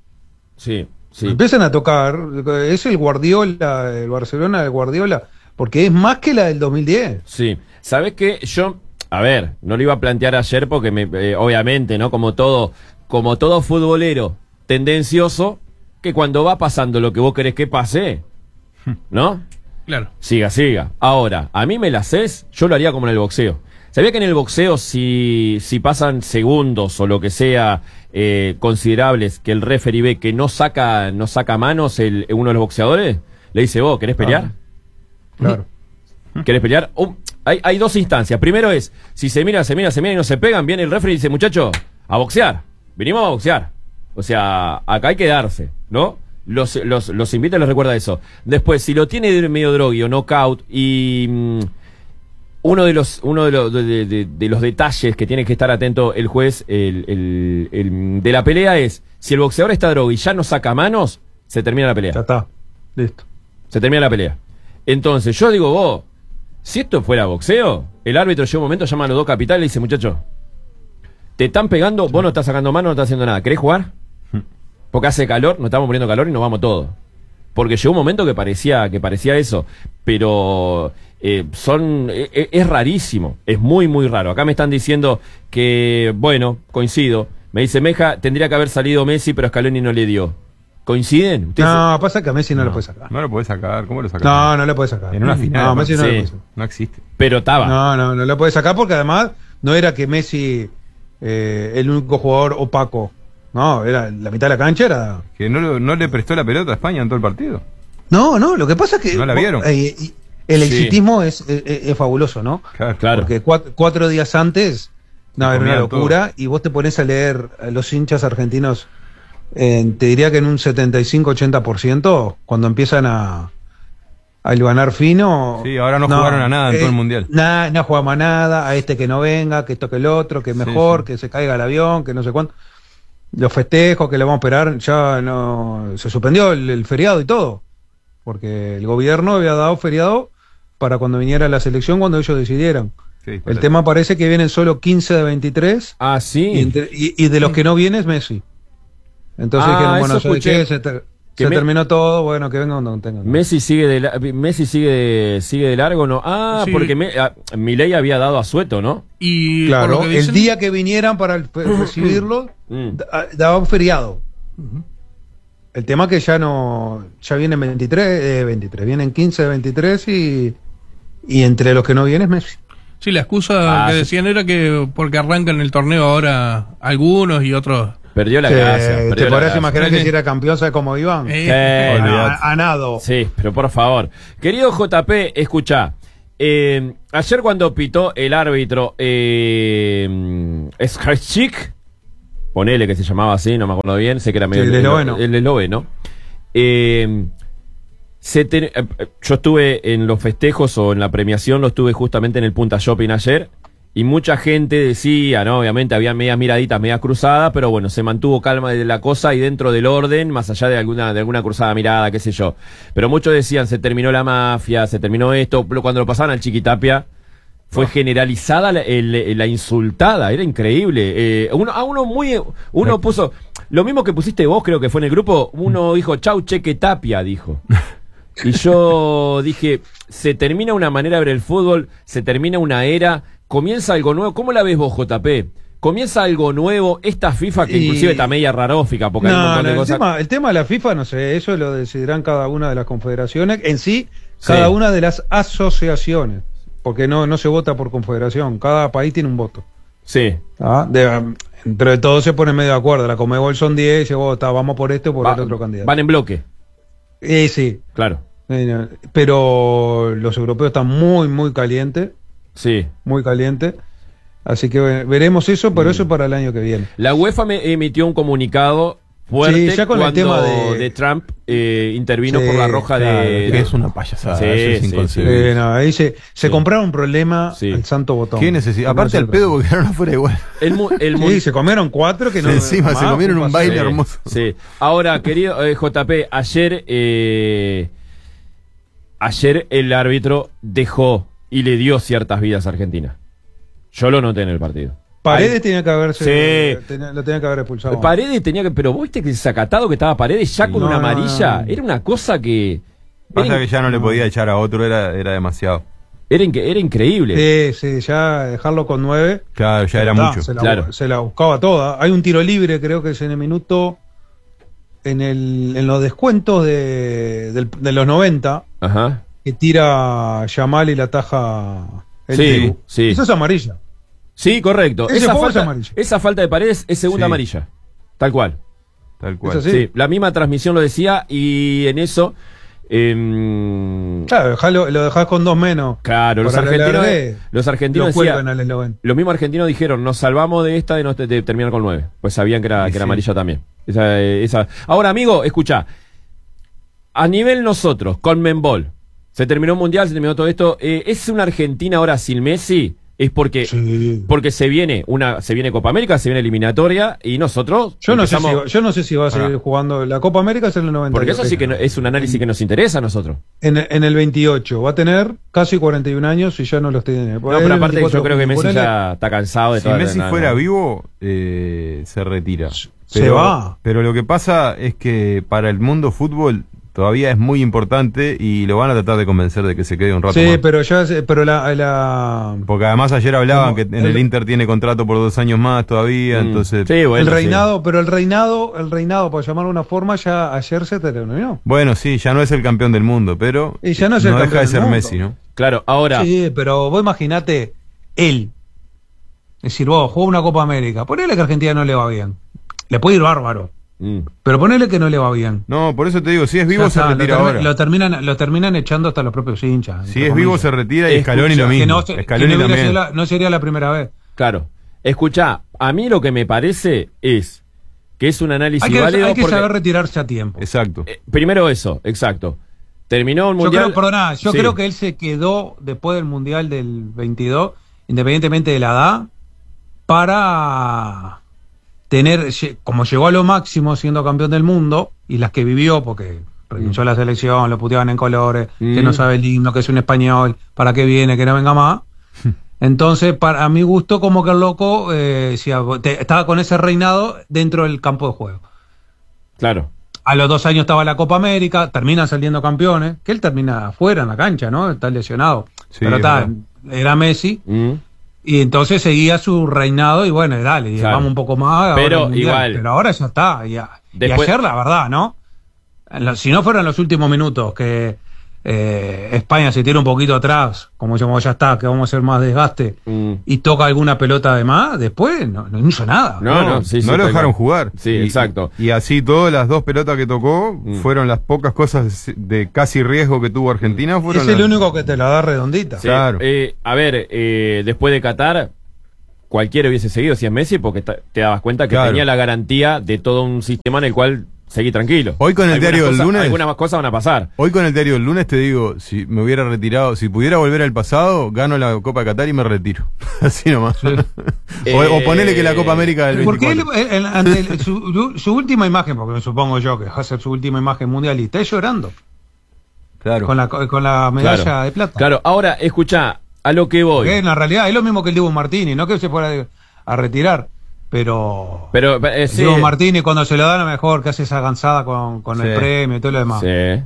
sí, sí. Empiezan a tocar, es el Guardiola, el Barcelona del Guardiola, porque es más que la del dos mil diez. Sí, ¿sabes qué? Yo, a ver, no lo iba a plantear ayer porque me, eh, obviamente, ¿no? Como todo, como todo futbolero tendencioso, que cuando va pasando lo que vos querés que pase, ¿no? Claro. Siga, siga. Ahora, a mí me la haces, yo lo haría como en el boxeo. ¿Sabía que en el boxeo si, si pasan segundos o lo que sea eh, considerables que el referee ve que no saca, no saca manos el, uno de los boxeadores, le dice, vos, ¿querés pelear? Claro. ¿Querés pelear? Oh, hay, hay dos instancias. Primero es, si se mira, se mira, se mira y no se pegan, viene el referee y dice, muchacho, a boxear. Venimos a boxear. O sea, acá hay que darse, ¿no? Los, los, los invita y les recuerda eso. Después, si lo tiene de medio drogui o knockout y mm, uno de los uno de los, de, de- de los detalles que tiene que estar atento el juez el, el- el- de la pelea es, si el boxeador está drogui y ya no saca manos, se termina la pelea. Ya está, listo. Se termina la pelea. Entonces, yo digo, vos, si esto fuera boxeo, el árbitro llega un momento, llama a los dos capitales y dice, muchacho, te están pegando, vos no estás sacando mano, no estás haciendo nada. ¿Querés jugar? Porque hace calor, nos estamos poniendo calor y nos vamos todos. Porque llegó un momento que parecía, que parecía eso. Pero eh, son eh, eh, es rarísimo, es muy, muy raro. Acá me están diciendo que, bueno, coincido. Me dice, Meja, tendría que haber salido Messi, pero Scaloni no le dio. ¿Coinciden? ¿Ustedes- No, pasa que a Messi no, lo puede sacar. No lo podés sacar, ¿cómo lo sacás? No, no lo puede sacar. En una final, No, Messi no sí. lo puede sacar. No existe. Pero estaba. No, no, no lo puede sacar porque además no era que Messi, eh, el único jugador opaco. No, era la mitad de la cancha era. Que no, lo- no le prestó la pelota a España en todo el partido. No, no, lo que pasa es que. ¿No la vieron? eh, y- el Sí. exitismo es, es, es fabuloso, ¿no? Claro. Claro. Porque cuatro, cuatro días antes, no, Se era una comían locura, y vos te pones a leer a los hinchas argentinos, eh, te diría que en un setenta y cinco ochenta por ciento, cuando empiezan a, a hilvanar fino. Sí, ahora no jugaron a nada en todo el Mundial. Nada, no jugamos a nada, a este que no venga, que esto que el otro, que Sí, mejor, sí. que se caiga el avión, que no sé cuánto. Los festejos que le vamos a esperar, ya no. Se suspendió el, el feriado y todo. Porque el gobierno había dado feriado para cuando viniera la selección, cuando ellos decidieran. Sí, El para- tema parece que vienen solo quince de veintitrés Ah, y, sí. entre- y- y de los que no viene es Messi. Entonces Ah, dijeron, bueno, eso ¿sabe escuché. qué? Se, ter- Que se me- terminó todo, bueno, que vengan donde tengan. Messi sigue de la- Messi sigue sigue de largo, ¿no? Ah, Sí. porque me, ah, Milei había dado a Sueto, ¿no? Y por Claro, lo que dicen, el día que vinieran para el- recibirlo, Mm. da- daba un feriado. El tema que ya no, ya vienen veintitrés, eh, veintitrés, vienen quince de veintitrés y, y entre los que no vienen es Messi. Sí, la excusa Ah, que sí. decían era que porque arrancan el torneo ahora algunos y otros. Perdió la Que gracia. te perdió la podrás gracia. imaginar que si era campeón, ¿sabes cómo iban? Eh, Sí, a, olvidate. a nado. Sí, pero por favor. Querido J P, escucha. Eh, ayer cuando pitó el árbitro eh, Skarchik, ponele que se llamaba así, no me acuerdo bien, sé que era medio Sí, el esloveno. el esloveno. Eh, se te- eh, yo estuve en los festejos o en la premiación, lo estuve justamente en el Punta Shopping ayer. Y mucha gente decía, ¿no? Obviamente había medias miraditas, medias cruzadas, pero bueno, se mantuvo calma de la cosa y dentro del orden, más allá de alguna, de alguna cruzada mirada, qué sé yo. Pero muchos decían, se terminó la mafia, se terminó esto. Cuando lo pasaban al Chiquitapia, fue generalizada la, el- la insultada, era increíble. Eh, uno, a uno muy, uno puso, lo mismo que pusiste vos, creo que fue en el grupo, uno dijo, chau, Cheque Tapia, dijo. Y yo dije, se termina una manera de ver el fútbol, se termina una era, comienza algo nuevo. ¿Cómo la ves vos, J P? Comienza algo nuevo, esta FIFA que Y- inclusive está media rarófica, porque hay un No, montón no, de el, cosas. tema, el tema de la FIFA, no sé, eso lo decidirán cada una de las confederaciones, en sí, Sí. cada una de las asociaciones, porque no, no se vota por confederación, cada país tiene un voto. Sí. ¿Ah? De, um, entre todos se ponen medio de acuerdo, la Conmebol son diez, y dice, "Oh, está, vamos por este o por Va- el otro candidato". van en bloque, Eh, sí, claro. Eh, no, pero los europeos están muy, muy calientes, Sí. muy calientes, así que ve- veremos eso, pero eso es para el año que viene. La UEFA me emitió un comunicado fuerte Sí, ya con el cuando tema de- de Trump eh, intervino Sí, por la roja Claro, de... que es una payasada, Sí, eso es sí, inconcebible. Eh, no, ahí se, se Sí. compraron un problema Sí. al santo botón. ¿Qué necesidad? No Aparte se al lo- pedo porque quedaron afuera igual. El, mu- el mu- Sí, se comieron cuatro que no. Encima se más, comieron un paseo. baile Sí, hermoso. Sí. Ahora, querido eh, J P, ayer, eh, ayer el árbitro dejó y le dio ciertas vidas a Argentina. Yo lo noté en el partido. Paredes Ahí- tenía que haberse. Sí. tenía- lo tenía que haber expulsado. Paredes tenía que, pero viste que desacatado que estaba Paredes ya con No, una no, amarilla, no, no. era una cosa que Pasa era, que ya no le podía echar a otro, era, era demasiado. era, inque- era increíble. Sí, sí, ya dejarlo con nueve. Claro, ya era Ta, mucho. Se la, Claro. se la buscaba toda. Hay un tiro libre, creo que es en el minuto. En, el, en los descuentos de, del- de los noventa, Ajá. que tira Yamal y la taja. El Sí, Dibu. sí. Eso es amarilla. Sí, correcto. Ese Esa juego es falta, amarilla. esa falta de Paredes es segunda Sí. amarilla. Tal cual. Tal cual. Eso Sí. Sí. la misma transmisión lo decía y en eso... em, Claro, dejalo- lo dejás con dos menos. Claro, los Para el argentinos, alargue, los argentinos lo decían- cuelgan al esloveno. los mismos argentinos dijeron, nos salvamos de esta de, no, de, de terminar con nueve. Pues sabían que era, Sí, que era sí. amarilla también. Esa, eh, esa. Ahora, amigo, escucha. A nivel nosotros, con Membol, se terminó un mundial, se terminó todo esto. Eh, ¿Es una Argentina ahora sin Messi? Es porque, Sí. porque se viene una, se viene Copa América, se viene eliminatoria, y nosotros Yo no, sé empezamos- si, va- yo no sé si va a seguir Pará. jugando. La Copa América es en el noventa. porque eso sí que no- es un análisis que nos interesa a nosotros. En, en el veintiocho. Va a tener casi cuarenta y un años y ya no los tiene. No, pero aparte yo creo que Messi Ponele- ya está cansado de Si toda Messi no, fuera no. vivo, eh, se retira. Se va. Pero lo que pasa es que para el mundo fútbol todavía es muy importante y lo van a tratar de convencer de que se quede un rato Sí, más. pero ya. se- Pero la. la Porque además ayer hablaban Como que en el el- Inter tiene contrato por dos años más todavía, Mm. entonces... Sí, bueno, el sí. reinado, pero el reinado, el reinado, por llamarlo de una forma, ya ayer se terminó. Bueno, sí, ya no es el campeón del mundo, pero Y ya no es el deja campeón de del ser mundo. Messi, ¿no? Claro, ahora... Sí, pero vos imaginate, él. Es decir, vos jugó una Copa América. Ponele que a Argentina no le va bien. Le puede ir bárbaro. mm. Pero ponele que no le va bien. No, por eso te digo, si es vivo Ya se está, retira lo, termi- ahora. lo terminan, lo terminan echando hasta los propios hinchas. Si entre es vivo comillas. se retira y Scaloni Escucha, lo Que mismo. no, se- que Scaloni no hubiera también. sido la- no sería la primera vez. Claro. Escuchá, a mí lo que me parece es que es un análisis Hay que, válido hay que porque- saber retirarse a tiempo. Exacto. eh, primero eso, exacto. Terminó el Yo mundial. creo, perdona, yo Sí. creo que él se quedó después del Mundial del veintidós, independientemente de la edad, para tener, lle- como llegó a lo máximo siendo campeón del mundo, y las que vivió, porque renunció a la selección, lo puteaban en colores, que Mm. no sabe el himno, que es un español, para qué viene, que no venga más. Entonces, para a mi gusto, como que el loco eh, decía, te- estaba con ese reinado dentro del campo de juego. Claro. A los dos años estaba la Copa América, terminan saliendo campeones, que él termina afuera en la cancha, ¿no? Está lesionado. Sí, Pero es está, verdad. era Messi, Mm. y entonces seguía su reinado, y bueno, y dale, y Claro. vamos un poco más. ahora Pero el Mundial. igual. Pero ahora ya está. Y, a- y Después- ayer, la verdad, ¿no? En lo- si no fueran los últimos minutos que eh, España se tira un poquito atrás, como ya, como ya está, que vamos a hacer más desgaste, Mm. y toca alguna pelota de más, después no, no hizo nada. No, no, sí, sí, no lo tal dejaron cual. jugar. Sí, Y- exacto. Y así todas las dos pelotas que tocó Mm. fueron las pocas cosas de casi riesgo que tuvo Argentina. Fueron Es el las- único que te la da redondita. Sí, Claro. eh, a ver, eh, después de Qatar, cualquiera hubiese seguido si es Messi, porque ta- te dabas cuenta que Claro. tenía la garantía de todo un sistema en el cual seguí tranquilo. Hoy con el Algunas diario del cosas- lunes- Algunas cosas van a pasar. Hoy con el diario del lunes te digo, si me hubiera retirado, si pudiera volver al pasado, gano la Copa de Qatar y me retiro. Así nomás. o, o ponele que la Copa América del Porque él, veinticuatro. él- ante el- su, su última imagen, porque supongo yo que va a ser su última imagen mundialista, es llorando Claro. con la, con la medalla Claro. de plata. Claro, ahora, escucha, a lo que voy. Porque en la realidad es lo mismo que el Dibu Martínez, no que se fuera de- a retirar, pero, Pero, eh, sí. Dibu Martínez cuando se lo dan a lo mejor que hace esa gansada con, con el Sí. premio y todo lo demás. Sí.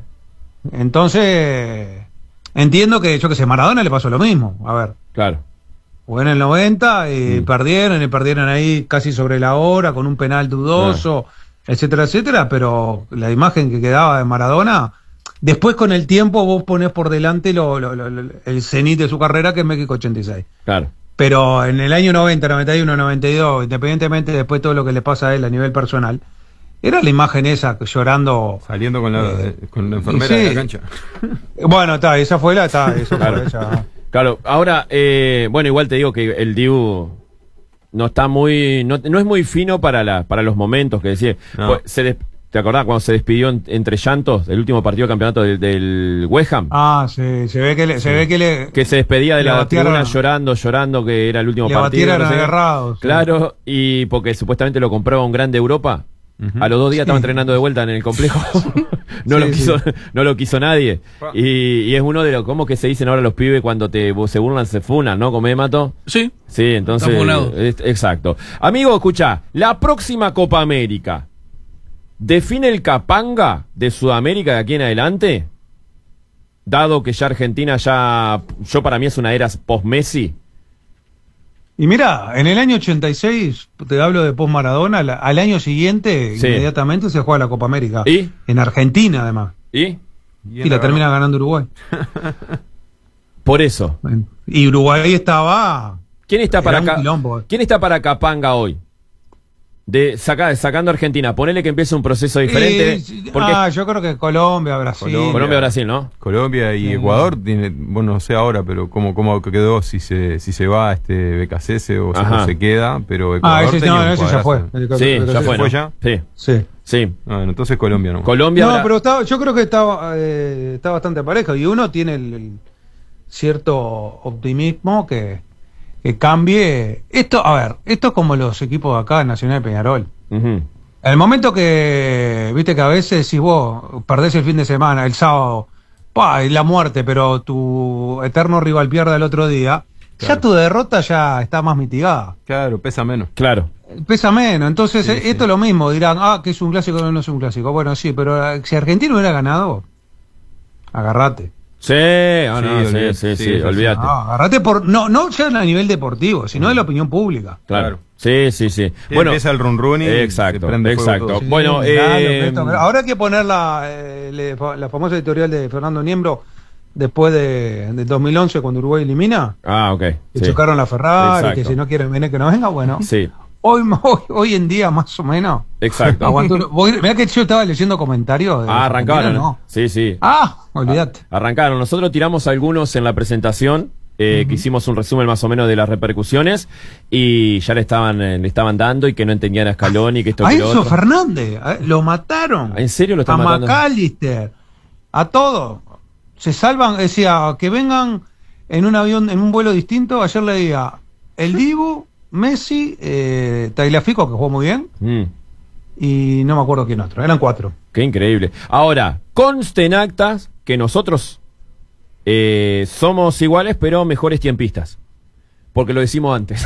Entonces, entiendo que yo que sé, Maradona le pasó lo mismo. A ver, Claro. jugó en el noventa y Mm. perdieron, y perdieron ahí casi sobre la hora, con un penal dudoso, etcétera, etcétera, pero la imagen que quedaba de Maradona, después con el tiempo vos ponés por delante lo, lo- lo- lo- el cenit de su carrera, que es México ochenta y seis. Claro. Pero en el año noventa, noventa y uno, noventa y dos, independientemente después todo lo que le pasa a él a nivel personal, era la imagen esa, llorando. Saliendo con la, Eh, con la enfermera sí. de la cancha. Bueno, está, esa fue la, está, eso Claro. fue ella. Claro, ahora, eh, bueno, igual te digo que el Dibu no está muy, no, no es muy fino para la, para los momentos que decía. No. Pues, se des- ¿Te acordás cuando se despidió en- entre llantos el último partido de campeonato del, del West Ham? Ah, sí, se ve que le, se ve que le, Que se despedía de Le la batieron- tribuna llorando, llorando que era el último le partido. batieron no sé qué. agarrados. sí. Claro, y porque supuestamente lo compraba un grande Europa. Ujú. A los dos días Sí. estaba entrenando de vuelta en el complejo. no Sí, lo quiso, sí. no lo quiso nadie. Y, y es uno de los, ¿cómo que se dicen ahora los pibes cuando te se burlan, se funan, ¿no? ¿Comé, Mato? Sí. Sí, entonces. Está funado. es- exacto. Amigo, escucha, la próxima Copa América, ¿define el capanga de Sudamérica de aquí en adelante? Dado que ya Argentina ya, yo para mí es una era post-Messi. Y mira, en el año ochenta y seis, te hablo de post Maradona, la- al año siguiente, Sí. inmediatamente se juega la Copa América. ¿Y? En Argentina, además. ¿Y? Y la termina ganando Uruguay. Por eso. Y Uruguay estaba... ¿Quién está Era para un acá? quilombo, eh. ¿Quién está para Capanga hoy? De saca, sacando a Argentina, ponele que empiece un proceso diferente. Y- porque ah, yo creo que Colombia, Brasil. Colombia. Colombia, Brasil, ¿no? Colombia y Ecuador tiene, bueno, no sé ahora, pero cómo, cómo quedó, si se, si se va este B K C S o si Ajá. no se queda, pero Ah, Ecuador ese, tenía no, un ese ya fue. cuadrazo. Sí, ya fue, ¿no? ¿Fue ya? Sí, Sí. sí. Ah, bueno, entonces Colombia no. Colombia. No, Bra- pero estaba, yo creo que estaba, eh, está bastante parejo. Y uno tiene el, el cierto optimismo que, que cambie. Esto, a ver, esto es como los equipos de acá, Nacional de Peñarol. Ujú. En el momento que, viste que a veces si vos perdés el fin de semana, el sábado, pa, es la muerte, pero tu eterno rival pierde el otro día, Claro. ya tu derrota ya está más mitigada. Claro, pesa menos. Claro. Pesa menos, entonces Sí, eh, sí. esto es lo mismo, dirán, ah, que es un clásico, no, no es un clásico. Bueno, sí, pero eh, si Argentina hubiera ganado, agarrate. Sí, ah, no, Sí, sí, olvídate. sí, Sí, sí, sí, olvídate. No, agarrate por, no, no ya a nivel deportivo, sino de la opinión pública. Claro. Claro. Sí, sí, sí. Sí, Bueno, empieza el run run y exacto, se prende fuego exacto. todo. Sí, Bueno, claro, eh, esto- ahora hay que poner la, eh, le- la famosa editorial de Fernando Niembro después de, del dos mil once cuando Uruguay elimina, ah, ok. que sí. chocaron la Ferrari, Exacto. que si no quieren venir que no venga, bueno. Sí, Hoy, hoy, hoy en día más o menos. exacto. Aguantó, voy- mirá que yo estaba leyendo comentarios. de Ah, arrancaron. Argentina, no. Sí, sí. Ah, olvídate. Arrancaron. Nosotros tiramos algunos en la presentación, eh, que hicimos un resumen más o menos de las repercusiones y ya le estaban eh, le estaban dando y que no entendían a Scaloni, que esto A que lo Enzo otro. Fernández, eh, lo mataron. ¿En serio lo A están matando? McAllister, a todos. Se salvan, decía, que vengan en un avión, en un vuelo distinto. Ayer leía el Dibu, Messi, eh, Tagliafico, que jugó muy bien, Mm, y no me acuerdo quién otro. Eran cuatro. qué increíble. Ahora, conste en actas que nosotros eh, somos iguales, pero mejores tiempistas. Porque lo decimos antes.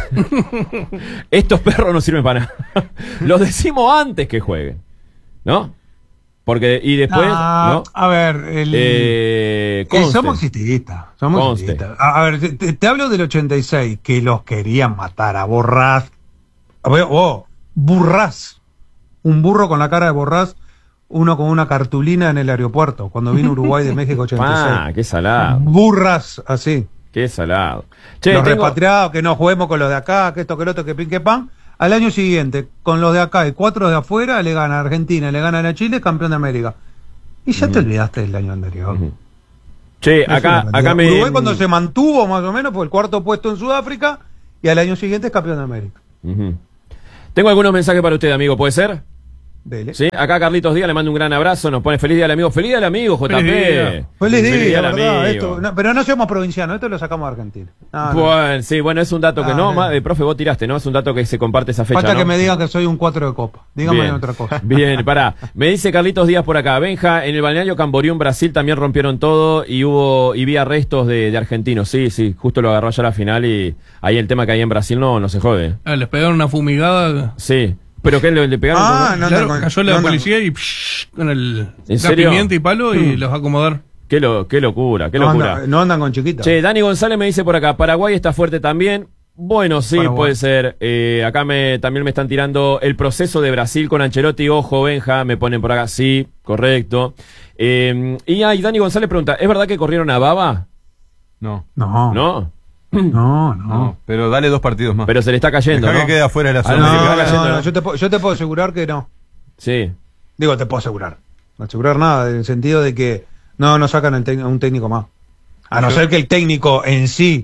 Estos perros no sirven para nada. Los decimos antes que jueguen. ¿No? Porque, y después, Ah, ¿no? A ver, el, Eh, eh, conste. somos exististas. Somos Conste. exististas. A, a ver, te- te, te hablo del ochenta y seis, que los querían matar a Borrás. A ver, oh, Burrás. Un burro con la cara de Borrás, uno con una cartulina en el aeropuerto, cuando vino Uruguay de México ochenta y seis. Ah, qué salado. Burras, así. Qué salado. Che, los tengo- repatriados, que no juguemos con los de acá, que esto, que lo otro, que pin, que pan. Al año siguiente, con los de acá y cuatro de afuera, le gana a Argentina, le ganan a Chile, campeón de América. Y ya te olvidaste del año anterior. Ujú. Che, Es una acá, realidad. acá me. Uruguay cuando se mantuvo más o menos fue el cuarto puesto en Sudáfrica y al año siguiente es campeón de América. Ujú. Tengo algunos mensajes para usted, amigo, ¿puede ser? Dele. Sí, acá Carlitos Díaz le mando un gran abrazo, nos pone feliz día al amigo. Feliz día al amigo, J P. Feliz día. Feliz día, al ¿verdad? amigo. Esto, no, pero no somos provincianos, esto lo sacamos de Argentina. No, no. Bueno, sí, bueno, es un dato que Ah, no, bien. ma- eh, profe, vos tiraste, ¿no? Es un dato que se comparte esa fecha, Falta ¿no? que me digan que soy un cuatro de copa. Dígame Bien. otra cosa. Bien, pará. Me dice Carlitos Díaz por acá. Benja, en el balneario Camboriú en Brasil también rompieron todo y hubo y vi arrestos de, de argentinos. Sí, sí, justo lo agarró allá a la final y ahí el tema que hay en Brasil no, no se jode. Ah, les pegaron una fumigada. Sí. ¿Pero qué le, le pegaron? Ah, con- no, Claro, con- cayó la no, no. policía y psh, con el ¿En la serio? pimienta y palo y los va a acomodar. Qué, lo, qué locura, qué no, locura. andan, no andan con chiquitas. Che, Dani González me dice por acá, Paraguay está fuerte también. Bueno, sí, Paraguay. puede ser. Eh, acá me también me están tirando el proceso de Brasil con Ancelotti. Ojo, Benja, me ponen por acá. Sí, correcto. Eh, y ahí Dani González pregunta, ¿es verdad que corrieron a Baba? No, No, no, ¿No? no. no, pero dale dos partidos más. Pero se le está cayendo, Dejá ¿no? que quede afuera de la Ah, zona. no, No, se no, queda cayendo, no, ¿no? yo, te, puedo- yo te puedo asegurar que no. Sí. Digo, te puedo asegurar. No asegurar nada, en el sentido de que no, no sacan el tec- a un técnico más. A no ser que el técnico en sí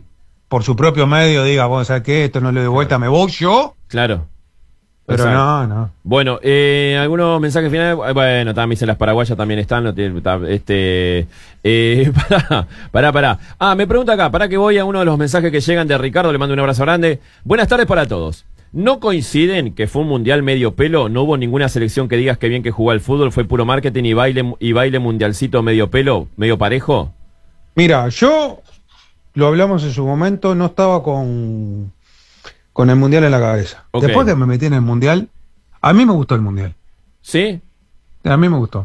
por su propio medio diga, vos sabés que esto no le doy vuelta, me voy yo. Claro. Pero Exacto. no, no. Bueno, eh, algunos mensajes finales. Bueno, también dicen las paraguayas también están. No tienen, ta- este, eh, pará, pará, pará. Ah, me pregunta acá, para que voy a uno de los mensajes que llegan de Ricardo, le mando un abrazo grande. Buenas tardes para todos. ¿No coinciden que fue un mundial medio pelo? No hubo ninguna selección que digas que bien que jugó al fútbol, fue puro marketing y baile y baile mundialcito medio pelo, medio parejo. Mira, yo, lo hablamos en su momento, no estaba con, con el Mundial en la cabeza. Ok. Después que me metí en el Mundial, a mí me gustó el Mundial. ¿Sí? A mí me gustó.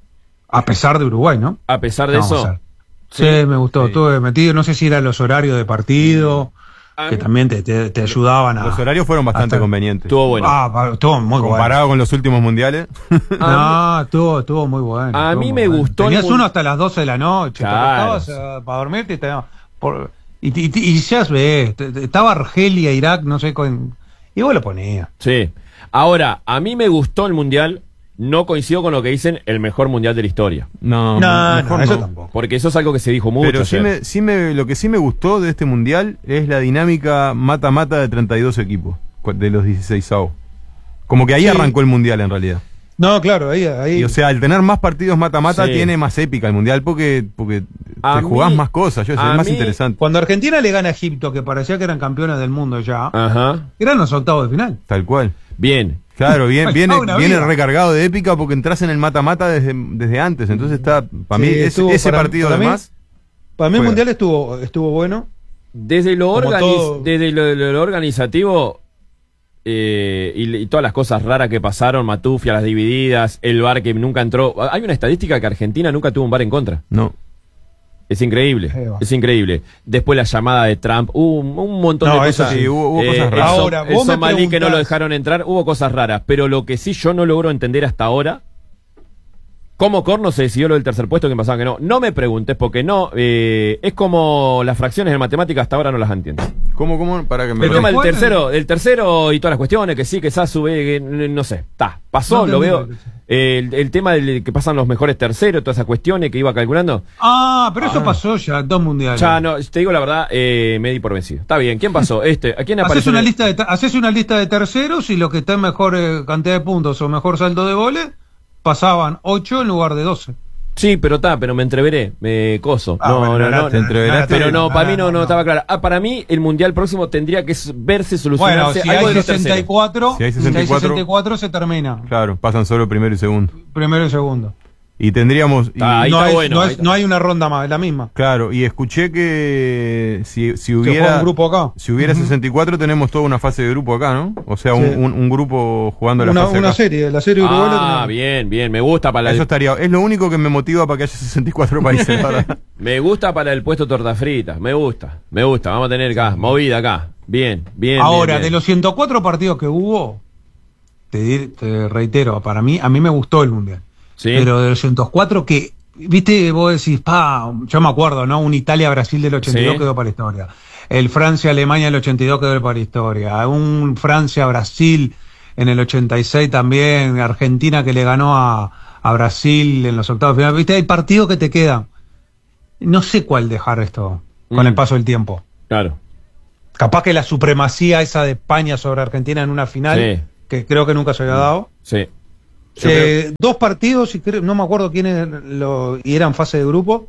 A pesar de Uruguay, ¿no? A pesar de Vamos a eso. ver. Sí, me gustó. Sí. Estuve metido, no sé si eran los horarios de partido, A que mí- también te, te, te ayudaban a... Los horarios fueron bastante hasta- convenientes. Estuvo bueno. Ah, pa- estuvo muy Comparado con los últimos mundiales. bueno. No, estuvo, estuvo muy bueno. A estuvo mí muy me bueno. gustó el Tenías mun- uno hasta las doce de la noche, Claro. te acostabas, eh, para dormirte y te... Por, y, y, y ya ves, te- te- estaba Argelia, Irak, no sé, con, y vos lo ponías. Sí. Ahora, a mí me gustó el mundial. No coincido con lo que dicen el mejor mundial de la historia. No, No, mejor no, eso no. tampoco. Porque eso es algo que se dijo mucho. Pero sí ayer. me, sí me, lo que sí me gustó de este mundial es la dinámica mata-mata de treinta y dos equipos, cu- de los dieciseisavos. Como que ahí Sí. arrancó el mundial en realidad. No, claro, ahí... ahí Y o sea, al tener más partidos mata-mata Sí. tiene más épica el mundial porque, porque A te jugás mí- más cosas, yo, es a más mí- interesante. Cuando Argentina le gana a Egipto, que parecía que eran campeones del mundo ya, Ajá. eran los octavos de final. Tal cual. Bien. Claro, bien, Ay, viene, no, una viene vida. recargado de épica porque entras en el mata-mata desde, desde antes. Entonces está, para Sí, mí, ese, estuvo- ese para- partido para mí- además. Para mí el Juega. Mundial estuvo, estuvo bueno. Desde lo, Como organiz- todo- desde lo, lo- lo organizativo eh, y, y todas las cosas raras que pasaron, Matufia, las divididas, el VAR que nunca entró. Hay una estadística que Argentina nunca tuvo un VAR en contra. No. Es increíble, Ahí va. es increíble. Después la llamada de Trump, hubo un, un montón No, de eso cosas. sí, hubo- hubo cosas el raras. so- Ahora, el vos me somalí que no preguntás- lo dejaron entrar, hubo cosas raras. Pero lo que sí yo no logro entender hasta ahora, cómo Corno se decidió lo del tercer puesto, que pasaba que no. No me preguntes, porque no, eh, es como las fracciones de matemáticas hasta ahora no las entiendo. ¿Cómo, cómo? Para que me El Pero tema del bueno. tercero, el tercero y todas las cuestiones, que sí, que Sa sube, que n- no sé, está, pasó, No lo entendí veo. lo que dice. El, el tema del que pasan los mejores terceros, todas esas cuestiones que iba calculando. Ah, pero eso pasó ya, dos mundiales. Ya, no, te digo la verdad, eh, me di por vencido. Está bien, ¿quién pasó? Este, ¿a quién Haces apareció? una, en el- lista de, ter- haces una lista de terceros y los que estén mejor eh, cantidad de puntos o mejor saldo de goles pasaban ocho en lugar de doce. Sí, pero está, pero me entreveré, me coso. Ah, no, bueno, no, no, no, te entreveraste. pero no, no, para mí no, no, no, no. estaba claro. Ah, para mí el mundial próximo tendría que s- verse Bueno, solucionarse si algo hay de los sesenta y terceros. cuatro, Si hay si hay sesenta y cuatro, sesenta y cuatro se termina. Claro, pasan solo primero y segundo. Primero y segundo. Y tendríamos. y- Ah, ahí no, está es- bueno, no, ahí es- está. no hay una ronda más, es la misma. Claro, y escuché que si, si Se juega hubiera. un grupo acá. Si hubiera sesenta y cuatro, tenemos toda una fase de grupo acá, ¿no? O sea, un, Sí. un- un grupo jugando la Una, fase una acá. serie, la serie uruguaya. Ah, tenemos. bien, bien, me gusta para Eso el, estaría. Es lo único que me motiva para que haya sesenta y cuatro países. la verdad. me gusta para el puesto torta frita, me gusta, me gusta, vamos a tener acá, movida acá. Bien, bien. Ahora, bien, de bien. los ciento cuatro partidos que hubo, te, di- te reitero, para mí, a mí me gustó el Mundial. Sí. Pero de los ciento cuatro que, viste, vos decís, pa, yo me acuerdo, ¿no? Un Italia-Brasil del ochenta y dos Sí. quedó para la historia. El Francia-Alemania del ochenta y dos quedó para la historia. Un Francia-Brasil en el ochenta y seis también. Argentina que le ganó a, a Brasil en los octavos de final. Viste, hay partidos que te quedan. No sé cuál dejar esto con Mm. el paso del tiempo. Claro. Capaz que la supremacía esa de España sobre Argentina en una final, Sí. que creo que nunca se había dado. Sí. Yo Eh, dos partidos, y creo- no me acuerdo quiénes lo, y eran fase de grupo,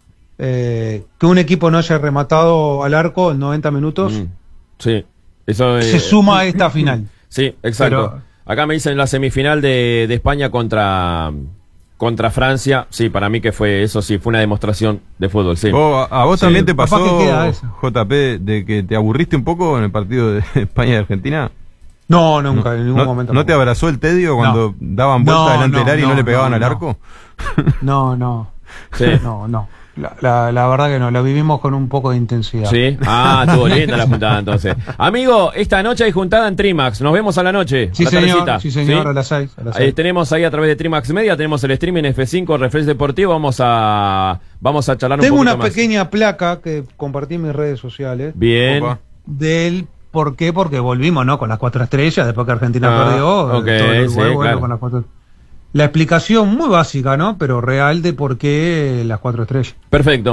eh, que un equipo no haya rematado al arco en noventa minutos, Mm, sí. Eso se eh, suma a esta final. Sí, exacto. Pero- Acá me dicen la semifinal de, de España contra contra Francia. Sí, para mí que fue eso, sí, fue una demostración de fútbol, sí. Vos- a, a vos Sí, también te capaz pasó, que queda eso. J P, de que te aburriste un poco en el partido de España y Argentina. No, nunca, en ningún ¿No, momento. ¿no te abrazó el tedio cuando daban vuelta No, delante del no, área y no, no, le pegaban no, al no. arco? No, no, Sí. no, no. La, la, la verdad que no, lo vivimos con un poco de intensidad. Sí. Ah, estuvo linda la juntada entonces. Amigo, esta noche hay juntada en Trimax. Nos vemos a la noche. Sí, a la señor, tardecita. sí, señor, a las seis. A las Ahí seis. tenemos ahí a través de Trimax Media, tenemos el streaming F cinco, Refresh Deportivo. Vamos a vamos a charlar un Tengo poquito una más. pequeña placa que compartí en mis redes sociales. Bien. Opa. Del por qué, porque volvimos, ¿no? Con las cuatro estrellas, después que Argentina Ah, perdió. ok, todo el Uruguay sí, vuelve claro. con las cuatro. La explicación muy básica, ¿no? Pero real de por qué las cuatro estrellas. Perfecto.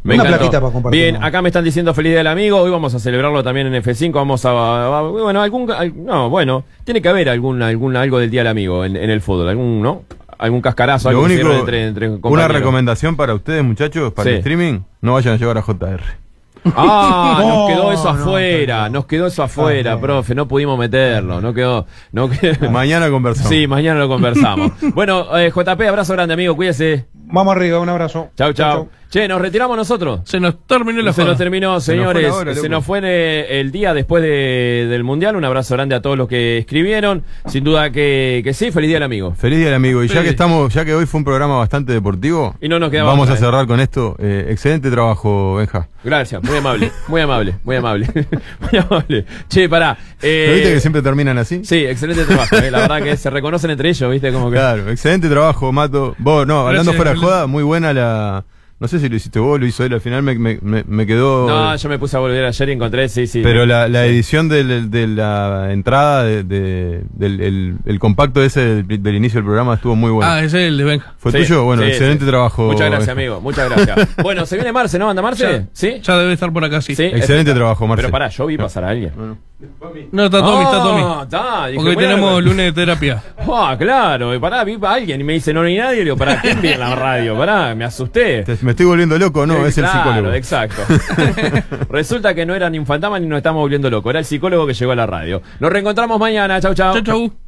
Me Una encantó. plaquita para compartir. Bien, acá me están diciendo feliz día del amigo. Hoy vamos a celebrarlo también en F cinco. Vamos a, a- a- bueno, algún, al- no, bueno, tiene que haber algún, algún algo del día del amigo en, en el fútbol, algún, ¿no? Algún cascarazo, Lo algo que único, hicieron entre, entre una compañeros. recomendación para ustedes, muchachos, para Sí. el streaming, no vayan a llevar a J R. Ah, No, nos quedó eso no, afuera, no. nos quedó eso afuera, Ah, profe, no pudimos meterlo, no quedó, no quedó. Mañana conversamos. Sí, mañana lo conversamos. Bueno, eh, J P, abrazo grande, amigo, cuídese. Vamos arriba, un abrazo. Chau, chau. Che, ¿nos retiramos nosotros? Se nos terminó la Se joda. nos terminó, Se nos fue señores. la hora, Se loco. nos fue eh, el día después de- del Mundial. Un abrazo grande a todos los que escribieron. Sin duda que, que sí, feliz día al amigo. Feliz día del amigo. Y ya Sí. que estamos, ya que hoy fue un programa bastante deportivo, Y no nos quedaba vamos otra, a ¿eh? cerrar con esto. Eh, excelente trabajo, Benja. Gracias, muy amable, muy amable, muy amable. Muy amable. Che, pará. eh, ¿Pero viste que siempre terminan así? Sí, excelente trabajo. eh, La verdad que se reconocen entre ellos, ¿viste? Como que. Claro, excelente trabajo, Mato. Vos, no, hablando Gracias, fuera de Julián. joda, muy buena la. No sé si lo hiciste vos, lo hizo él, al final me, me, me- me quedó. No, yo me puse a volver ayer y encontré, sí, sí. Pero la, la edición del- de la entrada, de, de- del el, el compacto ese del, del inicio del programa estuvo muy bueno. Ah, ese es el de Benja. ¿Fue Sí, tuyo? Bueno, sí, excelente sí. trabajo. Muchas gracias, Benja. amigo, muchas gracias. Bueno, se viene Marce, ¿no? ¿Anda Marce? Ya. ¿Sí? Ya debe estar por acá, sí. Sí, Excelente está- trabajo, Marce. Pero pará, yo vi pasar a alguien. No, está Tommy, está Tommy. Ah, está, dije, Porque hoy bueno, tenemos bueno. lunes de terapia. Ah, claro, y pará, vi a alguien y me dice no ni nadie, y digo, pará, ¿quién vi en la radio? Pará, me asusté. Te- Me estoy volviendo loco, no, Eh, es el claro, psicólogo. exacto. Resulta que no era ni un fantasma ni nos estamos volviendo locos, era el psicólogo que llegó a la radio. Nos reencontramos mañana, chau, chau. Chau, chau.